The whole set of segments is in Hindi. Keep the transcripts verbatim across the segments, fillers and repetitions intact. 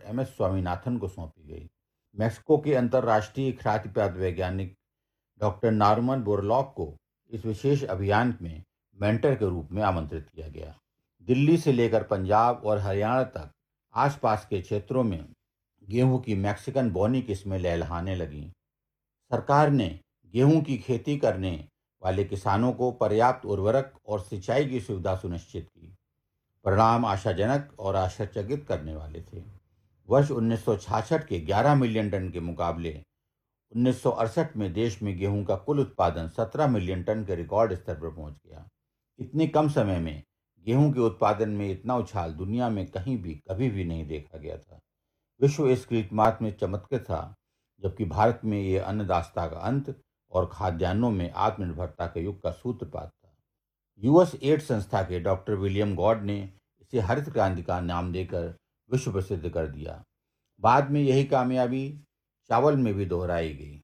एम एस स्वामीनाथन को सौंपी गई। मैक्सिको के अंतर्राष्ट्रीय ख्यातिप्राप्त वैज्ञानिक डॉक्टर नॉर्मन बोरलॉग को इस विशेष अभियान में मेंटर के रूप में आमंत्रित किया गया। दिल्ली से लेकर पंजाब और हरियाणा तक आसपास के क्षेत्रों में गेहूं की मैक्सिकन बोनी किस्में लहलहाने लगीं। सरकार ने गेहूं की खेती करने वाले किसानों को पर्याप्त उर्वरक और सिंचाई की सुविधा सुनिश्चित की। परिणाम आशाजनक और आश्चर्यचकित करने वाले थे। वर्ष उन्नीस सौ छियासठ के ग्यारह मिलियन टन के मुकाबले उन्नीस सौ अड़सठ में देश में गेहूं का कुल उत्पादन सत्रह मिलियन टन के रिकॉर्ड स्तर पर पहुंच गया। इतने कम समय में गेहूं के उत्पादन में इतना उछाल दुनिया में कहीं भी कभी भी नहीं देखा गया था। विश्व इस कीर्तिमान में चमत्कृत था, जबकि भारत में ये अन्नदाता का अंत और खाद्यान्नों में आत्मनिर्भरता के युग का सूत्रपात था। यूएस एड संस्था के डॉक्टर विलियम गॉड ने इसे हरित क्रांति का नाम देकर विश्व प्रसिद्ध कर दिया। बाद में यही कामयाबी चावल में भी दोहराई गई।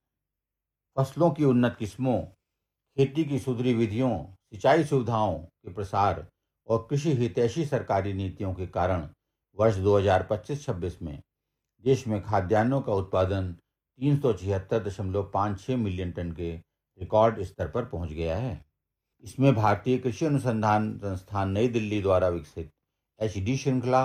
फसलों की उन्नत किस्मों, खेती की सुधरी विधियों, सिंचाई सुविधाओं के प्रसार और कृषि हितैषी सरकारी नीतियों के कारण वर्ष दो हज़ार पच्चीस छब्बीस में देश में खाद्यान्नों का उत्पादन तीन सौ छिहत्तर दशमलव पाँच छः मिलियन टन के रिकॉर्ड स्तर पर पहुंच गया है। इसमें भारतीय कृषि अनुसंधान संस्थान नई दिल्ली द्वारा विकसित एच डी श्रृंखला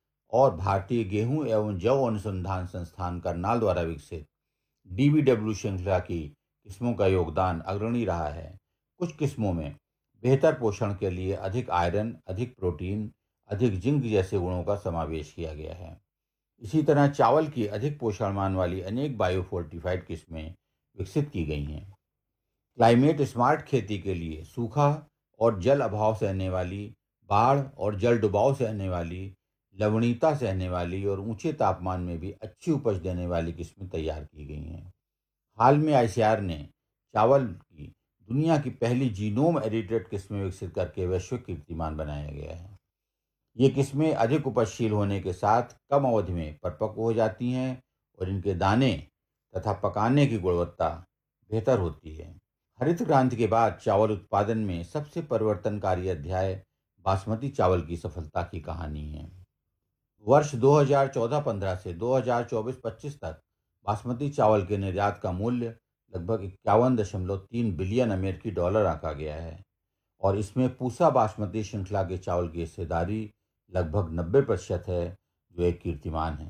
और भारतीय गेहूं एवं जौ अनुसंधान संस्थान करनाल द्वारा विकसित डी वी डब्ल्यू श्रृंखला की किस्मों का योगदान अग्रणी रहा है। कुछ किस्मों में बेहतर पोषण के लिए अधिक आयरन, अधिक प्रोटीन, अधिक जिंक जैसे गुणों का समावेश किया गया है। इसी तरह चावल की अधिक पोषण मान वाली अनेक बायोफोर्टिफाइड किस्में विकसित की गई हैं। क्लाइमेट स्मार्ट खेती के लिए सूखा और जल अभाव सहने वाली, बाढ़ और जल डुबाव सहने वाली, लवणीयता सहने वाली और ऊंचे तापमान में भी अच्छी उपज देने वाली किस्में तैयार की गई हैं। हाल में आई सी ए आर ने चावल की दुनिया की पहली जीनोम एडिटेड किस्में विकसित करके वैश्विक कीर्तिमान बनाया गया है। ये किस्में अधिक उपजशील होने के साथ कम अवधि में परिपक्व हो जाती हैं और इनके दाने तथा पकाने की गुणवत्ता बेहतर होती है। हरित क्रांति के बाद चावल उत्पादन में सबसे परिवर्तनकारी अध्याय बासमती चावल की सफलता की कहानी है। वर्ष दो हज़ार चौदह पंद्रह से दो हज़ार चौबीस पच्चीस तक बासमती चावल के निर्यात का मूल्य लगभग इक्यावन दशमलव तीन बिलियन अमेरिकी डॉलर आंका गया है और इसमें पूसा बासमती श्रृंखला के चावल की हिस्सेदारी लगभग नब्बे प्रतिशत है, जो एक कीर्तिमान है।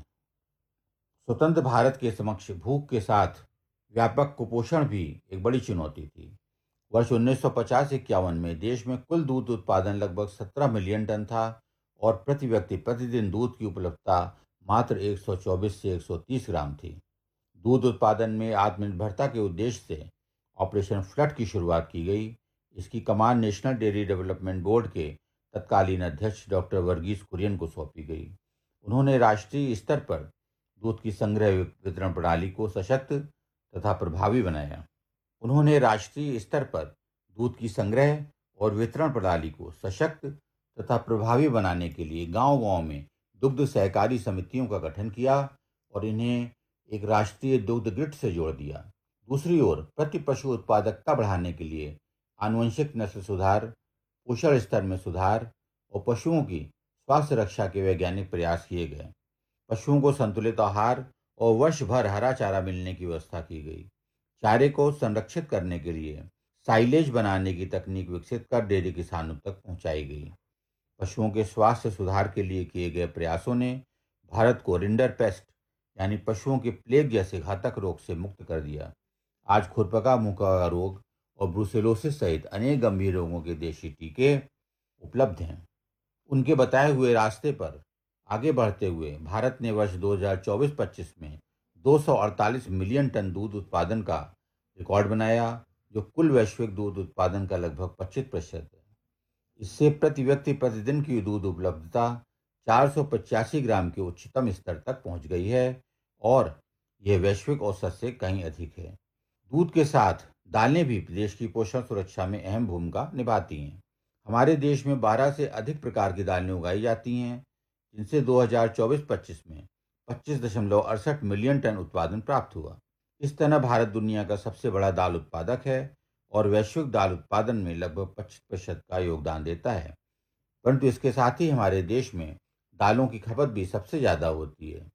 स्वतंत्र भारत के समक्ष भूख के साथ व्यापक कुपोषण भी एक बड़ी चुनौती थी। वर्ष उन्नीस सौ पचास इक्यावन में देश में कुल दूध उत्पादन लगभग सत्रह मिलियन टन था और प्रति व्यक्ति प्रतिदिन दूध की उपलब्धता मात्र एक सौ चौबीस से एक सौ तीस ग्राम थी। दूध उत्पादन में आत्मनिर्भरता के उद्देश्य से ऑपरेशन फ्लड की शुरुआत की गई। इसकी कमान नेशनल डेयरी डेवलपमेंट बोर्ड के तत्कालीन अध्यक्ष डॉक्टर वर्गीस कुरियन को सौंपी गई। उन्होंने राष्ट्रीय स्तर पर दूध की संग्रह वितरण प्रणाली को सशक्त तथा प्रभावी बनाया। उन्होंने राष्ट्रीय स्तर पर दूध की संग्रह और वितरण प्रणाली को सशक्त तथा प्रभावी बनाने के लिए गांव-गांव में दुग्ध सहकारी समितियों का गठन किया और इन्हें एक राष्ट्रीय दुग्ध ग्रिड से जोड़ दिया। दूसरी ओर प्रति पशु उत्पादकता बढ़ाने के लिए आनुवंशिक नस्ल सुधार, पोषण स्तर में सुधार और पशुओं की स्वास्थ्य रक्षा के वैज्ञानिक प्रयास किए गए। पशुओं को संतुलित आहार और वर्ष भर हरा चारा मिलने की व्यवस्था की गई। चारे को संरक्षित करने के लिए साइलेज बनाने की तकनीक विकसित कर डेयरी किसानों तक पहुंचाई गई। पशुओं के स्वास्थ्य सुधार के लिए किए गए प्रयासों ने भारत को रिंडरपेस्ट यानी पशुओं के प्लेग जैसे घातक रोग से मुक्त कर दिया। आज खुरपका मुंह का रोग और ब्रुसेलोसिस सहित अनेक गंभीर रोगों के देशी टीके उपलब्ध हैं। उनके बताए हुए रास्ते पर आगे बढ़ते हुए भारत ने वर्ष दो हज़ार चौबीस पच्चीस में दो सौ अड़तालीस मिलियन टन दूध उत्पादन का रिकॉर्ड बनाया, जो कुल वैश्विक दूध उत्पादन का लगभग पच्चीस प्रतिशत है। इससे प्रति व्यक्ति प्रतिदिन की दूध उपलब्धता चार सौ पचासी ग्राम के उच्चतम स्तर तक पहुंच गई है और यह वैश्विक औसत से कहीं अधिक है। दूध के साथ दालें भी देश की पोषण सुरक्षा में अहम भूमिका निभाती हैं। हमारे देश में बारह से अधिक प्रकार की दालें उगाई जाती हैं, जिनसे दो हज़ार चौबीस पच्चीस में पच्चीस दशमलव अड़सठ मिलियन टन उत्पादन प्राप्त हुआ। इस तरह भारत दुनिया का सबसे बड़ा दाल उत्पादक है और वैश्विक दाल उत्पादन में लगभग पच्चीस प्रतिशत का योगदान देता है। परंतु इसके साथ ही हमारे देश में दालों की खपत भी सबसे ज़्यादा होती है।